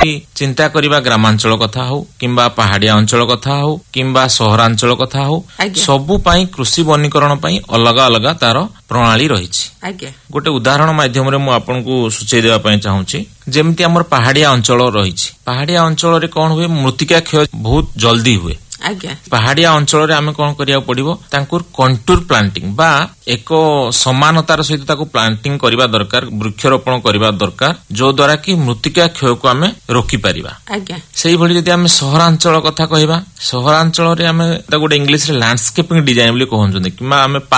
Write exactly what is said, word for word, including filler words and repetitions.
चिंता करिबा ग्रामांचल कथा हो किंबा पहाड़िया अंचल कथा हो किंबा सहरांचल कथा हो सबु पाई कृषि वनीकरण पाई अलग अलग तार प्रणाली रही। गोटे उदाहरण माध्यम रे मु आपनकु सूचय देवा पई चाहूची। जेमति हमर पहाड़िया अंचल रही, पहाड़िया अंचल रे कोन हुए मृत्तिका क्षय बहुत जल्दी हुए। पहाड़िया अंचल आम कौन करिया पड़िबो तांकुर कंटूर प्लांटिंग बा एक समानतार सहित ताको प्लांटिंग करबा दरकार, वृक्षरोपण करबा दरकार, जो द्वारा कि मृत्तिका क्षय को आमे रोकी परिबा। सेही भली जदि आमे सहरांचल कथा कहबा, सहरांचल रे आमे गोटे इंग्लिश रे लैंडस्केपिंग डिजाइन बोली कहउछन कि आमे